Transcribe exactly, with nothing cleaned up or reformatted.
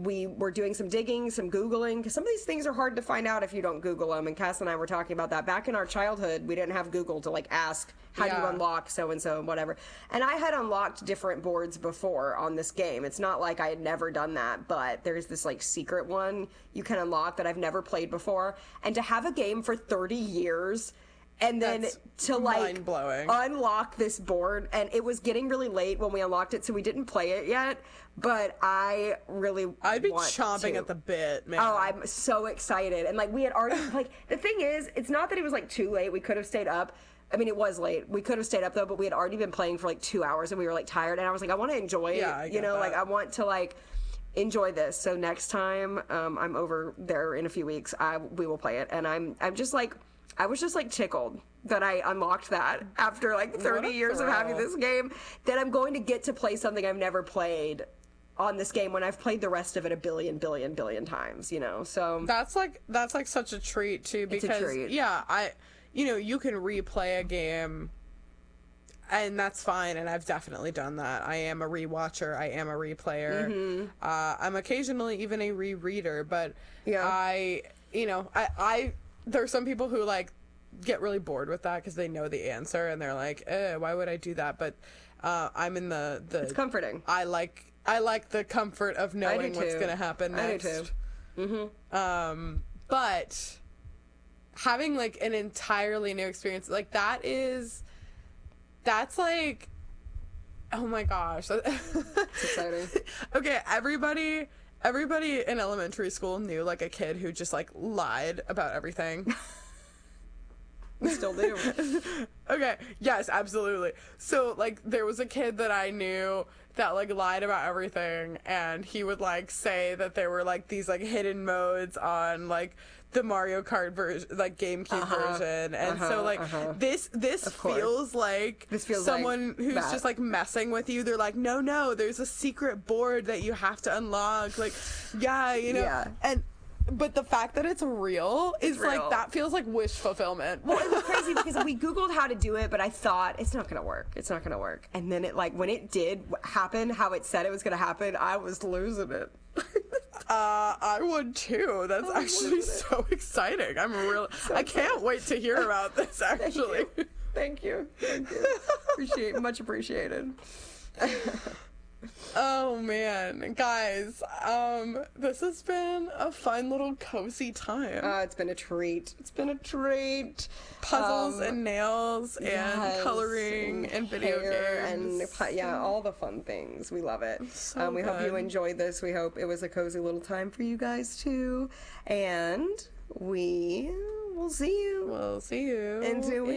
we were doing some digging, some Googling, because some of these things are hard to find out if you don't Google them. And Cass and I were talking about that. Back in our childhood, we didn't have Google to, like, ask, how yeah. do you unlock so-and-so and whatever. And I had unlocked different boards before on this game. It's not like I had never done that, but there's this, like, secret one you can unlock that I've never played before. And to have a game for thirty years... And then That's to, like, mind-blowing. unlock this board, and it was getting really late when we unlocked it, so we didn't play it yet, but I really I'd be want chomping to. at the bit, man. Oh, I'm so excited. And, like, we had already, like, the thing is, it's not that it was, like, too late. We could have stayed up. I mean, it was late. We could have stayed up, though, but we had already been playing for, like, two hours, and we were, like, tired, and I was like, I want to enjoy it. Yeah, I you get know, that. like, I want to, like... enjoy this. So next time um, I'm over there in a few weeks, I we will play it, and I'm I'm just like I was just like tickled that I unlocked that after like thirty years thrill. of having this game, that I'm going to get to play something I've never played on this game when I've played the rest of it a billion billion billion times, you know. So that's like that's like such a treat too, because it's a treat. yeah, I you know, you can replay a game and that's fine, and I've definitely done that. I am a rewatcher. I am a replayer. Mm-hmm. Uh, I'm occasionally even a rereader, but Yeah. I, you know, I, I, there are some people who, like, get really bored with that because they know the answer, and they're like, eh, why would I do that? But uh, I'm in the, the... It's comforting. I like, I like the comfort of knowing what's going to happen next. I do too. Mm-hmm. Um, but having, like, an entirely new experience, like, that is... That's like, oh my gosh. It's exciting. Okay, everybody, everybody in elementary school knew, like, a kid who just, like, lied about everything. We still do. Okay, yes, absolutely. So, like, there was a kid that I knew that, like, lied about everything, and he would, like, say that there were, like, these, like, hidden modes on, like, the Mario Kart version, like, GameCube Uh-huh, version, and uh-huh, so, like, uh-huh. this this Of course. feels like This feels someone like who's that. just, like, messing with you. They're like, no, no, there's a secret board that you have to unlock, like, yeah, you know, Yeah. and... But the fact that it's real is, real. like, that feels like wish fulfillment. Well, it was crazy because we Googled how to do it, but I thought, it's not going to work. It's not going to work. And then it, like, when it did happen, how it said it was going to happen, I was losing it. Uh, I would too. That's I'm actually losing it. so exciting. I'm really, So I can't excited. wait to hear about this, actually. Thank you. Thank you. Appreciate, much appreciated. Oh man, guys, um, this has been a fun little cozy time. Uh, it's been a treat. It's been a treat. Puzzles Um, and nails and yes, coloring and, video hair games. and pu- yeah, all the fun things. We love it. So um, we hope you good. enjoyed this. We hope it was a cozy little time for you guys too, and we will see you We'll see you in two weeks.